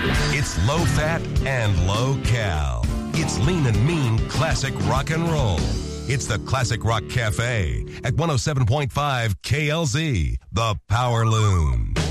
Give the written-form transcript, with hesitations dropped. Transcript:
It's low fat and low cal. It's lean and mean classic rock and roll. It's the Classic Rock Cafe at 107.5 KLZ, the Power Loon.